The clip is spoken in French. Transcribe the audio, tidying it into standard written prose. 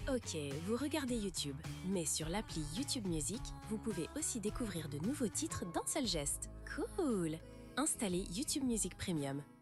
Ok, vous regardez YouTube, mais sur l'appli YouTube Music, vous pouvez aussi découvrir de nouveaux titres d'un seul geste. Cool! Installez YouTube Music Premium.